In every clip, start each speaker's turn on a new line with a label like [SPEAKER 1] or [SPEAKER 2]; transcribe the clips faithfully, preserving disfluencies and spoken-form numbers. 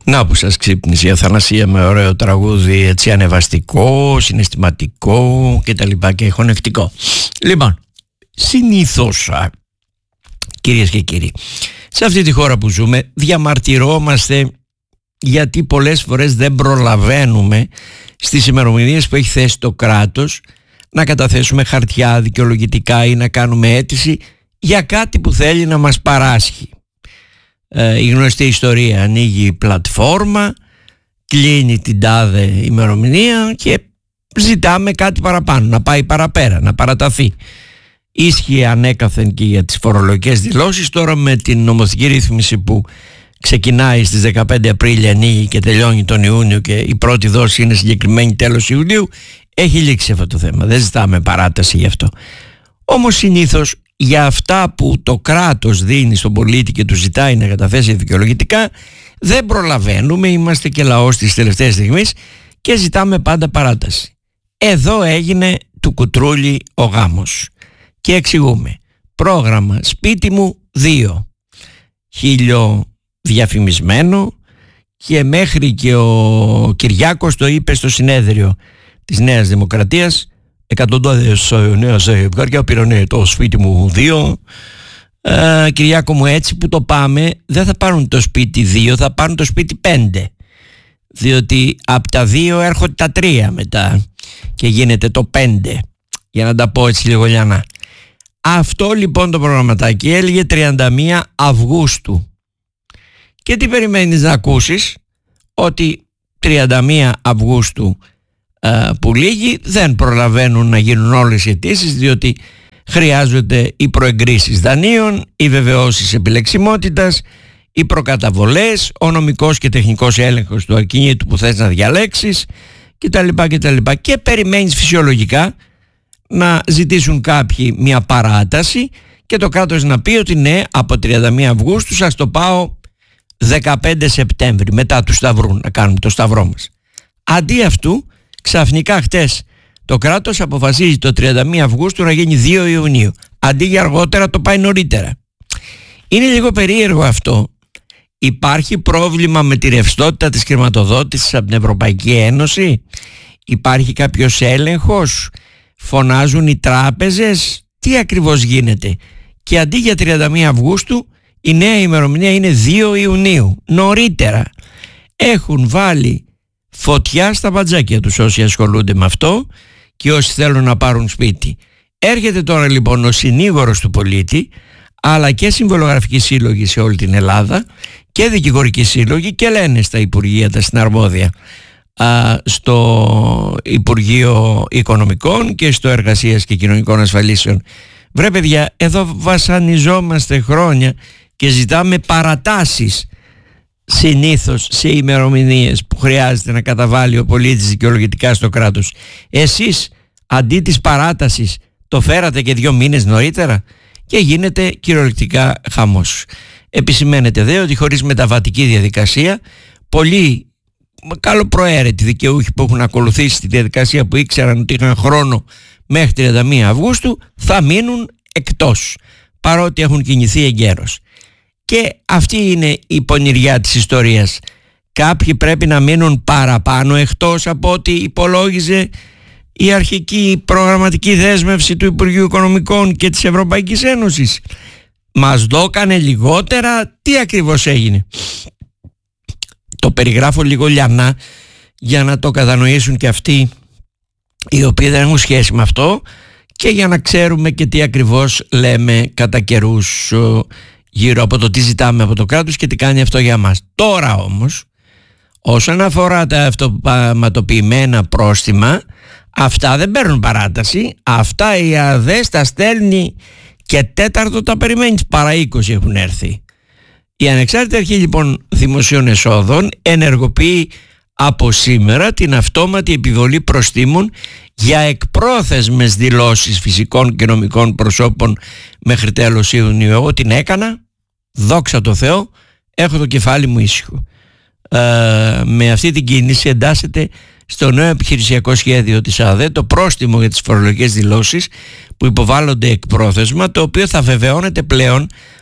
[SPEAKER 1] Να που σας ξύπνησε η Αθανασία με ωραίο τραγούδι, έτσι ανεβαστικό, συναισθηματικό και τα λοιπά και χωνευτικό. Λοιπόν, συνήθως, κυρίες και κύριοι, σε αυτή τη χώρα που ζούμε διαμαρτυρόμαστε γιατί πολλές φορές δεν προλαβαίνουμε στις ημερομηνίες που έχει θέσει το κράτος να καταθέσουμε χαρτιά δικαιολογητικά ή να κάνουμε αίτηση για κάτι που θέλει να μας παράσχει. Ε, η γνωστή ιστορία: ανοίγει η πλατφόρμα, κλείνει την τάδε ημερομηνία και ζητάμε κάτι παραπάνω, να πάει παραπέρα, να παραταθεί. Ίσχυε ανέκαθεν και για τις φορολογικές δηλώσεις. Τώρα με την νομοθετική ρύθμιση που ξεκινάει στις δεκαπέντε Απρίλη, ανοίγει και τελειώνει τον Ιούνιο και η πρώτη δόση είναι συγκεκριμένη τέλος Ιουλίου, έχει λήξει αυτό το θέμα, δεν ζητάμε παράταση γι' αυτό. Όμως συνήθως για αυτά που το κράτος δίνει στον πολίτη και του ζητάει να καταθέσει δικαιολογητικά δεν προλαβαίνουμε, είμαστε και λαός της τελευταίας στιγμής και ζητάμε πάντα παράταση. Εδώ έγινε του κουτρούλι ο γάμος και εξηγούμε: πρόγραμμα σπίτι μου δύο, χίλιο διαφημισμένο, και μέχρι και ο Κυριάκος το είπε στο συνέδριο της Νέας Δημοκρατίας, εκατοντάδες νέα ζευγάρια πήρανε το σπίτι μου δύο. ε, Κυριάκο μου, έτσι που το πάμε δεν θα πάρουν το σπίτι δύο, θα πάρουν το σπίτι πέντε, διότι από τα δύο έρχονται τα τρία μετά και γίνεται το πέντε, για να τα πω έτσι λίγο λιανά. Αυτό λοιπόν το προγραμματάκι έλεγε τριάντα μία Αυγούστου. Και τι περιμένεις να ακούσεις? Ότι τριάντα μία Αυγούστου α, που λύγει δεν προλαβαίνουν να γίνουν όλες οι αιτήσεις, διότι χρειάζονται οι προεγκρίσεις δανείων, οι βεβαιώσεις επιλεξιμότητας, οι προκαταβολές, ο νομικός και τεχνικός έλεγχος του ακινήτου που θες να διαλέξεις κτλ. κτλ. Και περιμένεις φυσιολογικά να ζητήσουν κάποιοι μια παράταση και το κράτος να πει ότι ναι, από τριάντα μία Αυγούστου σας το πάω δεκαπέντε Σεπτέμβρη, μετά του σταυρού, να κάνουμε το σταυρό μας. Αντί αυτού, ξαφνικά χτες το κράτος αποφασίζει το τριάντα μία Αυγούστου να γίνει δύο Ιουνίου. Αντί για αργότερα το πάει νωρίτερα. Είναι λίγο περίεργο αυτό. Υπάρχει πρόβλημα με τη ρευστότητα της χρηματοδότησης από την Ευρωπαϊκή Ένωση? Υπάρχει κάποιος έλεγχος? Φωνάζουν οι τράπεζες? Τι ακριβώς γίνεται? Και αντί για τριάντα μία Αυγούστου η νέα ημερομηνία είναι δύο Ιουνίου, νωρίτερα. Έχουν βάλει φωτιά στα μπατζάκια τους όσοι ασχολούνται με αυτό και όσοι θέλουν να πάρουν σπίτι. Έρχεται τώρα λοιπόν ο συνήγορος του πολίτη, αλλά και συμβολογραφικοί σύλλογοι σε όλη την Ελλάδα και δικηγορικοί σύλλογοι, και λένε στα Υπουργεία τα συναρμόδια, α, στο Υπουργείο Οικονομικών και στο Εργασίας και Κοινωνικών Ασφαλίσεων: βρε παιδιά, εδώ βασανιζόμαστε χρόνια και ζητάμε παρατάσεις συνήθως σε ημερομηνίες που χρειάζεται να καταβάλει ο πολίτης δικαιολογητικά στο κράτος. Εσείς αντί της παράτασης το φέρατε και δύο μήνες νωρίτερα και γίνεται κυριολεκτικά χαμός. Επισημαίνεται δε ότι χωρίς μεταβατική διαδικασία πολλοί καλοπροαίρετοι δικαιούχοι που έχουν ακολουθήσει τη διαδικασία, που ήξεραν ότι είχαν χρόνο μέχρι τριάντα μία Αυγούστου, θα μείνουν εκτός, παρότι έχουν κινηθεί εγκαίρως. Και αυτή είναι η πονηριά της ιστορίας. Κάποιοι πρέπει να μείνουν παραπάνω εκτός από ό,τι υπολόγιζε η αρχική προγραμματική δέσμευση του Υπουργείου Οικονομικών και της Ευρωπαϊκής Ένωσης. Μας δώκανε λιγότερα? Τι ακριβώς έγινε? Το περιγράφω λίγο λιανά για να το κατανοήσουν και αυτοί οι οποίοι δεν έχουν σχέση με αυτό και για να ξέρουμε και τι ακριβώς λέμε κατά καιρούς γύρω από το τι ζητάμε από το κράτος και τι κάνει αυτό για μας. Τώρα όμως, όσον αφορά τα αυτοματοποιημένα πρόστιμα, αυτά δεν παίρνουν παράταση. Αυτά η ΑΔΕΣ τα στέλνει και τέταρτο τα περιμένεις, παρά είκοσι έχουν έρθει. Η Ανεξάρτητη Αρχή λοιπόν Δημοσίων Εσόδων ενεργοποιεί από σήμερα την αυτόματη επιβολή προστίμων για εκπρόθεσμες δηλώσεις φυσικών και νομικών προσώπων μέχρι τέλος Ιουνίου. Εγώ την έκανα, δόξα τω Θεώ, έχω το κεφάλι μου ήσυχο. Ε, με αυτή την κίνηση εντάσσεται στο νέο επιχειρησιακό σχέδιο της ΑΔΕ το πρόστιμο για τις φορολογικές δηλώσεις που υποβάλλονται εκπρόθεσμα, το οποίο θα βεβαιώνεται πλέον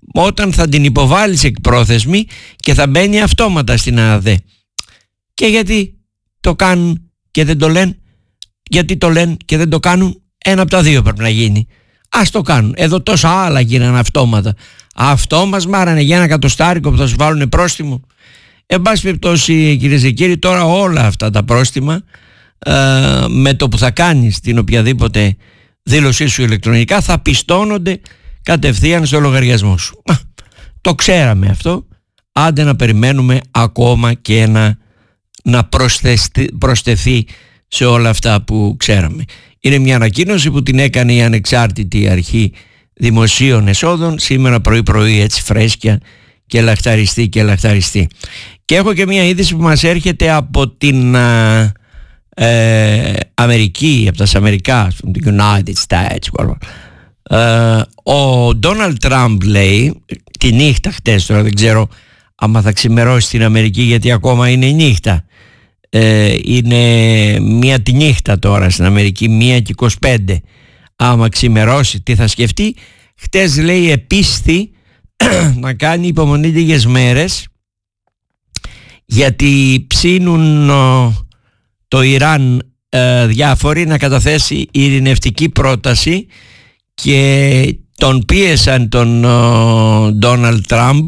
[SPEAKER 1] όταν θα την υποβάλεις εκπρόθεσμη και θα μπαίνει αυτόματα στην ΑΔΕ. Και γιατί το κάνουν και δεν το λένε? Γιατί το λένε και δεν το κάνουν? Ένα από τα δύο πρέπει να γίνει. Ας το κάνουν. Εδώ τόσα άλλα γίνανε αυτόματα. Αυτό μας μάρανε για ένα εκατοστάρικο που θα σου βάλουν πρόστιμο. Εν πάση περιπτώσει, κυρίες και κύριοι, τώρα όλα αυτά τα πρόστιμα ε, με το που θα κάνεις την οποιαδήποτε δήλωσή σου ηλεκτρονικά θα πιστώνονται κατευθείαν στο λογαριασμό σου. Α, το ξέραμε αυτό. Άντε να περιμένουμε ακόμα και ένα να προσθεθεί, προσθεθεί σε όλα αυτά που ξέραμε. Είναι μια ανακοίνωση που την έκανε η ανεξάρτητη αρχή δημοσίων εσόδων σήμερα πρωί πρωί, έτσι φρέσκια και λαχταριστή και λαχταριστή. Και έχω και μια είδηση που μας έρχεται από την α, ε, Αμερική, από τα Αμερικά, την United States. Ε, ο Ντόναλντ Τραμπ λέει τη νύχτα χτες, τώρα δεν ξέρω άμα θα ξημερώσει στην Αμερική γιατί ακόμα είναι νύχτα. Ε, είναι μία τη νύχτα τώρα στην Αμερική, μία και είκοσι πέντε. Άμα ξημερώσει τι θα σκεφτεί? Χτες λέει επίστη να κάνει υπομονή λίγες μέρες γιατί ψήνουν ο, το Ιράν ε, διάφοροι να καταθέσει ειρηνευτική πρόταση και τον πίεσαν τον Ντόναλντ Τραμπ,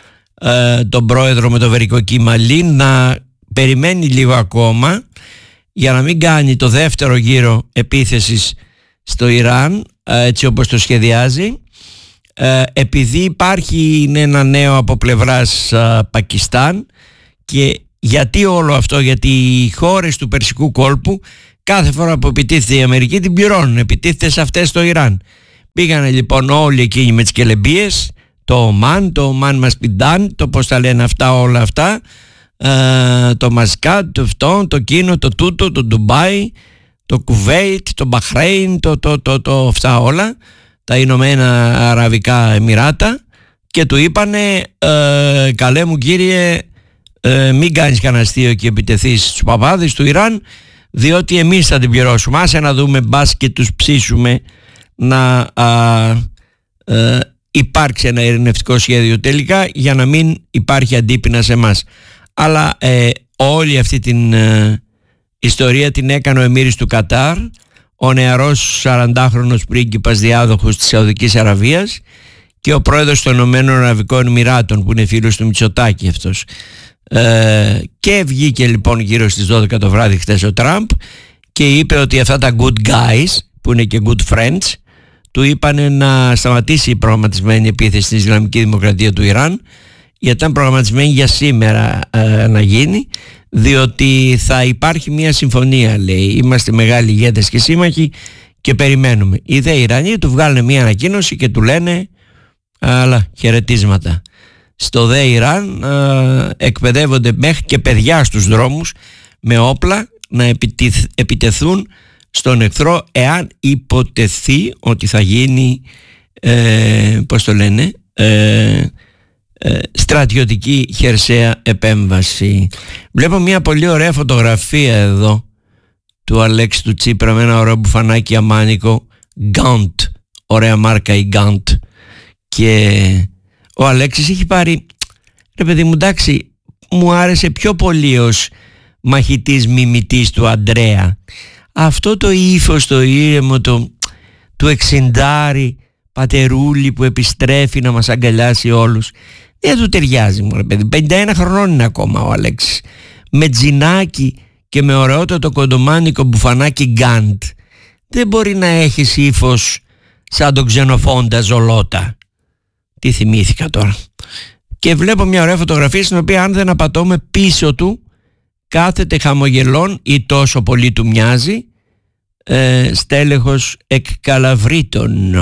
[SPEAKER 1] ε, τον πρόεδρο με το βερικοκύμαλι, να περιμένει λίγο ακόμα για να μην κάνει το δεύτερο γύρο επίθεσης στο Ιράν έτσι όπως το σχεδιάζει, ε, επειδή υπάρχει ένα νέο από πλευράς ε, Πακιστάν. Και γιατί όλο αυτό? Γιατί οι χώρες του Περσικού κόλπου κάθε φορά που επιτίθεται η Αμερική την πληρώνουν, επιτίθεται σε αυτές το Ιράν. Πήγανε λοιπόν όλοι εκείνοι με τις κελεμπίες, το Ομάν, το Ομάν μας πιντάν, το πώς τα λένε αυτά όλα αυτά, ε, το Μασκάτ, το αυτό, το Κίνο, το τούτο, το Ντουμπάι, το Κουβέιτ, το Μπαχρέιν, το, το, το, το, αυτά όλα, τα Ηνωμένα Αραβικά Εμιράτα, και του είπανε ε, καλέ μου κύριε, ε, μην κάνεις κανένα αστείο και επιτεθείς στους παπάδες του Ιράν, διότι εμείς θα την πληρώσουμε. Άσε να δούμε, μπας και τους ψήσουμε να α, ε, υπάρξει ένα ειρηνευτικό σχέδιο τελικά, για να μην υπάρχει αντίπεινα σε εμάς. Αλλά ε, όλη αυτή την ε, ιστορία την έκανε ο Εμμύρης του Κατάρ, ο νεαρός σαραντάχρονος πρίγκιπας διάδοχος της Σαουδικής Αραβίας και ο πρόεδρος των Ηνωμένων Αραβικών Εμιράτων, που είναι φίλος του Μητσοτάκη αυτός. Ε, και βγήκε λοιπόν γύρω στις δώδεκα το βράδυ χτες ο Τραμπ και είπε ότι αυτά τα good guys, που είναι και good friends, του είπανε να σταματήσει η προγραμματισμένη επίθεση στην Ισλαμική Δημοκρατία του Ιράν, γιατί ήταν προγραμματισμένη για σήμερα ε, να γίνει, διότι θα υπάρχει μια συμφωνία, λέει. Είμαστε μεγάλοι ηγέτες και σύμμαχοι και περιμένουμε. Οι δε Ιρανοί του βγάλουν μια ανακοίνωση και του λένε αλλά χαιρετίσματα. Στο δε Ιράν ε, εκπαιδεύονται μέχρι και παιδιά στους δρόμους με όπλα να επιτεθ, επιτεθούν στον εχθρό εάν υποτεθεί ότι θα γίνει ε, πώς το λένε ε, ε, στρατιωτική χερσαία επέμβαση. Βλέπω μια πολύ ωραία φωτογραφία εδώ του Αλέξη του Τσίπρα με ένα ωραίο μπουφανάκι αμάνικο, Gaunt, ωραία μάρκα η Gaunt, και ο Αλέξης έχει πάρει, ρε παιδί μου, εντάξει, μου άρεσε πιο πολύ ως μαχητής μιμητής του Αντρέα. Αυτό το ύφος, το ήρεμο, το, του εξιντάρι πατερούλι που επιστρέφει να μας αγκαλιάσει όλους, δεν του ταιριάζει, μου ρε παιδί. πενήντα ένα χρονών είναι ακόμα ο Αλέξης, με τζινάκι και με ωραιότατο κοντομάνικο μπουφανάκι Γκάντ. Δεν μπορεί να έχεις ύφος σαν τον Ξενοφόντα Ζολότα. Τι θυμήθηκα τώρα. Και βλέπω μια ωραία φωτογραφία στην οποία, αν δεν απατώμε, πίσω του κάθεται χαμογελών, ή τόσο πολύ του μοιάζει, ε, στέλεχος εκ Καλαβρίτων.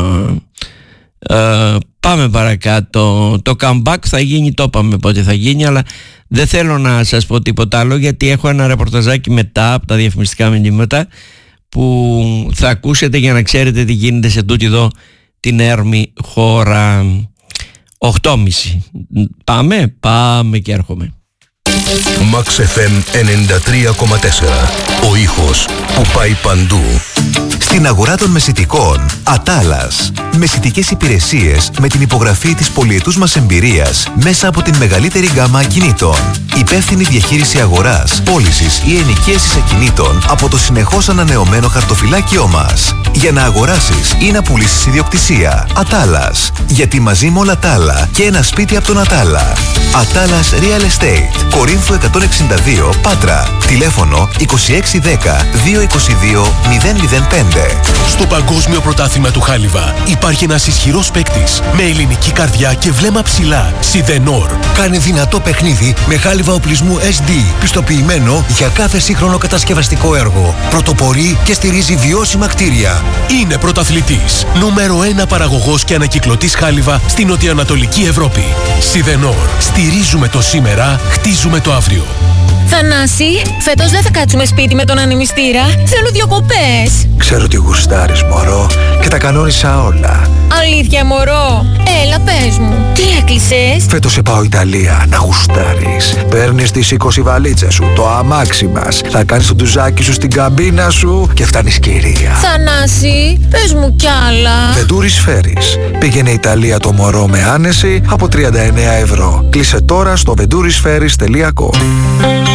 [SPEAKER 1] Ε, πάμε παρακάτω. Το comeback θα γίνει, το είπαμε πότε θα γίνει, αλλά δεν θέλω να σας πω τίποτα άλλο, γιατί έχω ένα ρεπορταζάκι μετά από τα διαφημιστικά μηνύματα που θα ακούσετε για να ξέρετε τι γίνεται σε τούτη εδώ την έρμη χώρα. Οκτώ και μισή. Πάμε, πάμε και έρχομαι.
[SPEAKER 2] Max εφ εμ ενενήντα τρία κόμμα τέσσερα. Ο ήχος που πάει παντού.
[SPEAKER 3] Στην αγορά των μεσιτικών, Ατάλας. Μεσιτικές υπηρεσίες με την υπογραφή της πολυετούς μας εμπειρίας μέσα από την μεγαλύτερη γκάμα ακινήτων. Υπεύθυνη διαχείριση αγοράς, πώλησης ή ενοικίασης ακινήτων από το συνεχώς ανανεωμένο χαρτοφυλάκιό μας. Για να αγοράσεις ή να πουλήσεις ιδιοκτησία. Ατάλας. Γιατί μαζί με όλα τα άλλα και ένα σπίτι από τον Ατάλα. Ατάλας Real Estate. Κορίνθου εκατόν εξήντα δύο, Πάτρα. Τηλέφωνο είκοσι έξι δέκα δύο είκοσι δύο μηδέν μηδέν πέντε.
[SPEAKER 4] Στο Παγκόσμιο Πρωτάθλημα του Χάλιβα υπάρχει ένας ισχυρός παίκτης με ελληνική καρδιά και βλέμμα ψηλά. Σιδενόρ.
[SPEAKER 5] Κάνει δυνατό παιχνίδι με χάλιβα οπλισμού ες ντι, πιστοποιημένο για κάθε σύγχρονο κατασκευαστικό έργο. Πρωτοπορεί και στηρίζει βιώσιμα κτίρια.
[SPEAKER 4] Είναι πρωταθλητής. Νούμερο ένα παραγωγός και ανακυκλωτής χάλιβα στην νοτιοανατολική Ευρώπη. Σιδενόρ. Στηρίζουμε το σήμερα, χτίζουμε το αύριο.
[SPEAKER 6] Θανάση, φέτος δεν θα κάτσουμε σπίτι με τον ανεμιστήρα. Θέλω διακοπές.
[SPEAKER 5] Ξέρω τι γουστάρεις, μωρό, και τα κανόνισα όλα.
[SPEAKER 6] Αλήθεια, μωρό. Έλα, πες μου. Τι έκλεισες?
[SPEAKER 5] Φέτος σε πάω Ιταλία να γουστάρεις. Παίρνεις τις είκοσι βαλίτσες σου, το αμάξι μας. Θα κάνεις το ντουζάκι σου στην καμπίνα σου και φτάνεις κυρία.
[SPEAKER 6] Θανάση, πες μου κι άλλα.
[SPEAKER 5] Βεντούρις Ferries. Πήγαινε Ιταλία το μωρό με άνεση από τριάντα εννέα ευρώ. Κλείσε τώρα στο βεντούρισφέρις τελεία κομ.